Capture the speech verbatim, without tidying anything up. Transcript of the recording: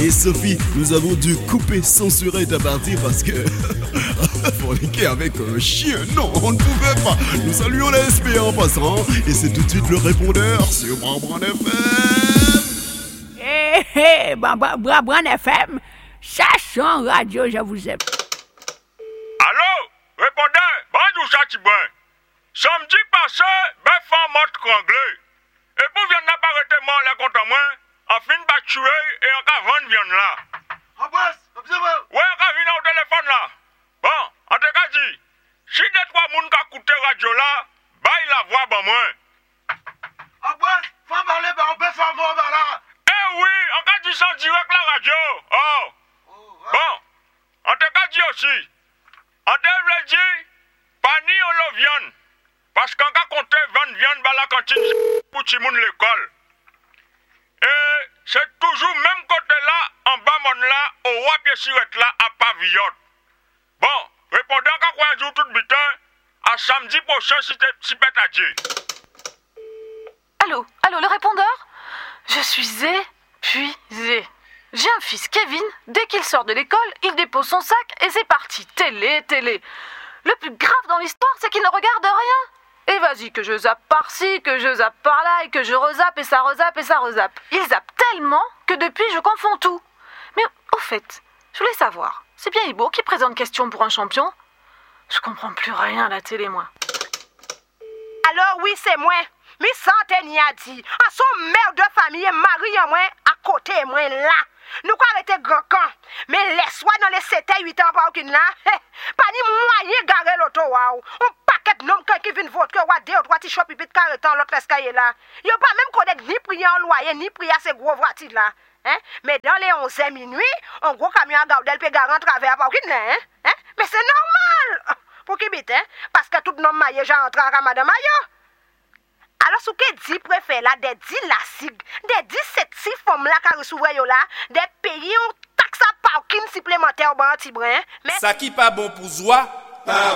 Et Sophie, nous avons dû couper, censurer ta partie parce que... forniquer avec un chien, non, on ne pouvait pas. Nous saluons la S P en passant. Et c'est tout de suite le répondeur sur Brabran F M. Hé hé, Brabran F M, ça sent radio, je vous aime. Allô, répondeur, bonjour Chatibouin. Samedi passé, ben femme mort anglais. Et pour viande n'a pas arrêté moi les comptes à moi, en fin de tuer et en cas vendre viande là. En place, observez. Ouais, en cas venir au téléphone là. Bon, en tout cas dit, si des trois moun qui écoutent radio là, bah il la voix ben moi. En place, faut parler par un peu fort par là. Eh oui, en cas dit sans direct la radio. Oh. Oh ouais. Bon, en tout cas dit aussi, en devrait dire, pas ni on le viande. Parce qu'en cas compter vendre viande dans la cantine pour tout le monde l'école. Et c'est toujours même côté là, en bas mon là, au roi pied sirette là, à Pavillon. Bon, répondant qu'à quoi un jour tout bitin, à samedi prochain si t'es si pète à Dieu. Allô, allô, le répondeur? Je suis épuisée. J'ai un fils, Kevin, dès qu'il sort de l'école, il dépose son sac et c'est parti. Télé, télé. Le plus grave dans l'histoire, c'est qu'il ne regarde rien. Et vas-y, que je zappe par-ci, que je zappe par-là, et que je rezappe, et ça rezappe, et ça rezappe. Il zappe tellement que depuis, je confonds tout. Mais au fait, je voulais savoir, c'est bien Ibo qui présente question pour un champion? Je comprends plus rien à la télé, moi. Alors oui, c'est moi. Mi centaine a dit. En son mère de famille, mari en moi, à côté moi là. Nous quoi arrêter grand camp. Mais laisse-moi dans les sept et huit ans par aucune là. Pas ni moyen garer l'auto waouh. On paquet nom qui vient voter ou deux ou trois petits shop pipit carré dans l'autre escalier là. Yo pas même connaître ni prier en loyer ni prier ces gros voitures là. Hein? Mais dans les onze heures minuit, un gros camion à Gaudel peut garer en travers par aucune là, hein? Hein? Mais c'est normal. Pour qui bite hein? Parce que tout nom maillé j'ai entré en ramadan maillot. Alors, ce que dit préfère là, des dix lassig, des dix-sept six femmes là qui recevrent là, des pays ont taxe à parking supplémentaire au banc mais ça qui pas bon pour soi.